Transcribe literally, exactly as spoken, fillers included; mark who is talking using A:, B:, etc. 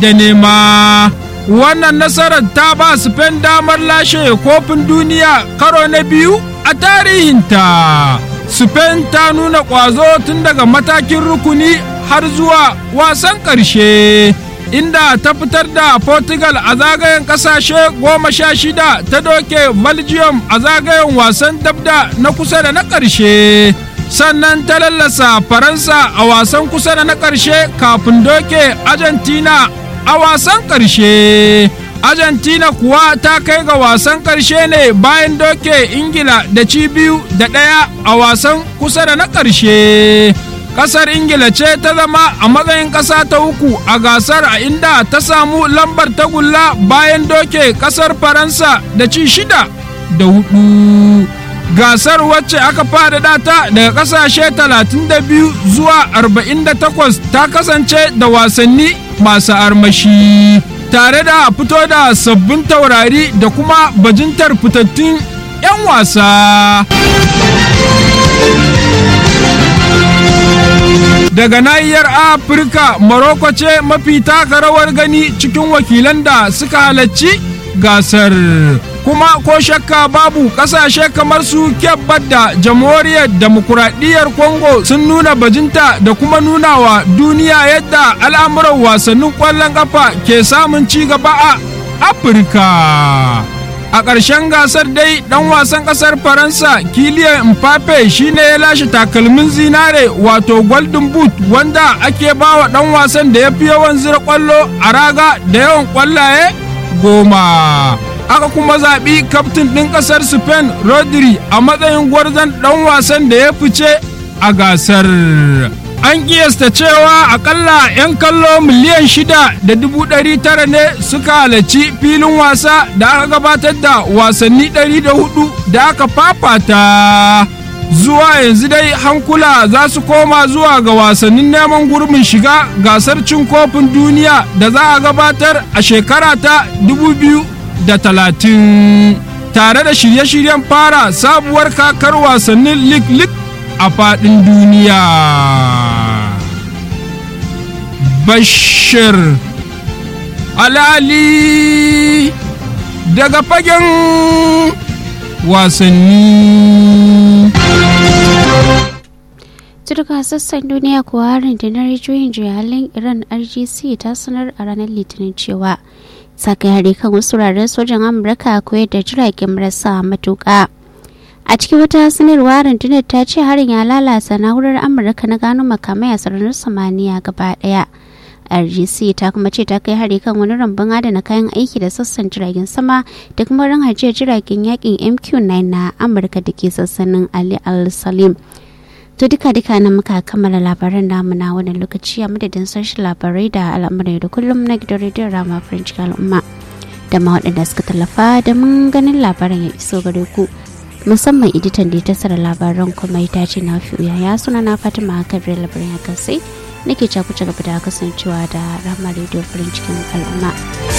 A: da nema. Wannan nasarar ta ba Spain damar lashe kofin duniya karo na biyu a tarihinta. Spain ta nuna ƙwazo tun daga matakin rukuni har zuwa wasan ƙarshe, inda ta fitar da Portugal a zagayen ƙasashe goma sha shida, ta doke Belgium a zagayen wasan dabda na kusa da na ƙarshe, sannan ta lallasa Faransa a wasan kusa da na ƙarshe kafin doke Argentina a wasan ƙarshe. Argentina kuwa ta kai ga wasan ƙarshe ne bayan doke Ingila da ci biyu da ɗaya a wasan kusa da na ƙarshe. Ƙasar Ingila ce ta zama a matsayin ƙasa ta uku a gasar, a inda ta samu lambar tagulla bayan doke ƙasar Faransa da ci shida da hudu. Gasar wacce aka faɗaɗa ta daga ƙasashe talatin da biyu zuwa arba'in da takwas ta kasance da wasanni masu armashi, tare da fito da sabbin taurari da kuma bajintar fitattun 'yan wasa. Daga nahiyar Afirka, Morocco ce mafi taka rawar gani cikin wakilan da suka halarci gasar, kuma ko shakka babu kasashe kamar su Cape da Jamhuriyar Demokuraɗiyyar Congo sun nuna bajinta da kuma nuna wa duniya yadda al'amuran wasannin ƙwallon ƙafa ke samun ci gaba a Afirka. A ƙarshen gasar dai ɗan wasan ƙasar Faransa Kylian Mbappe shine ya lashe takalmin zinare wato Golden Boot, wanda ake bawa ɗan wasan da ya fi yawan zira ƙwallo a raga da yawan ƙwallaye goma. Aka kuma zaɓi kaftin ɗin ƙasar Spain Rodri a matsayin gwarzon ɗan wasan da ya fice a gasar. An kiyasta cewa akalla 'yan kallo miliyan shida da dubu ɗari tara ne suka halarci filin wasa da aka gabatar da wasanni ɗari da hudu da aka fafata. Zuwa yanzu dai hankula za su koma zuwa ga wasannin neman gurbin shiga gasar cin kofin duniya da za a gabatar a shekara ta dubu biyu da talatin, tare da shirye-shiryen fara sabuwar kakar wasannin lig-lig a faɗin duniya. Bashir Alali daga fagen wasanni.
B: Turka sassan duniya kuwa rundunar juyin juya halin Iran R G C ta sanar a ranar Litinin cewa ta kai hari kan wasu wuraren sojan Amurka koyar da jiragen marasa matuƙa. A cikin wata sanarwa, rundunar ta ce harin ya lalata na'urar Amurka na gano makamai a sararin samaniya gaba daya. R G C ta kuma ce ta kai hari kan wani rumbun adana kayan aiki da sassan jiragen sama da kuma ran hajiyar jiragen yakin M Q nine na Amurka da ke sassanin Ali Al-Salim. To duka duka na muka kammala labaran namu na wannan lokaci, a madadin sashen labarai da al'amuran da kullum na gidan rediyon Rama French al'umma da ma waɗanda suka tallafa da mun ganin labaran ya iso gare ku, musamman editan da ya tasara labaran kuma ita ce na fi ya suna na Fatima Gabriel labaran ya kasai nake cakuce gaba da kasancewa da Rama Radio French al'umma.